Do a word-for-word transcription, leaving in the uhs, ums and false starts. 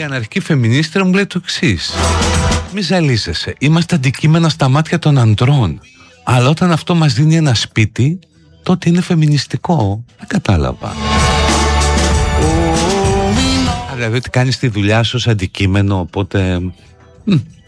Η αναρχική φεμινίστρια μου λέει το εξής: μη ζαλίζεσαι, είμαστε αντικείμενα στα μάτια των ανδρών, αλλά όταν αυτό μας δίνει ένα σπίτι, τότε είναι φεμινιστικό. Δεν κατάλαβα. Δηλαδή ότι κάνεις τη δουλειά σου ως αντικείμενο, οπότε... Μ,